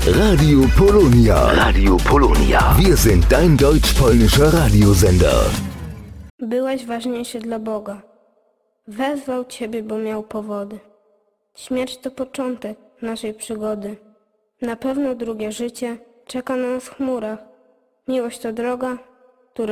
Radio Polonia. Radio Polonia. Wir sind dein deutsch-polnischer Radiosender. Byłeś ważniejszy dla Boga. Wezwał Ciebie, bo miał powody. Śmierć to początek naszej przygody. Na pewno drugie życie czeka na nas w chmurach. Miłość to droga,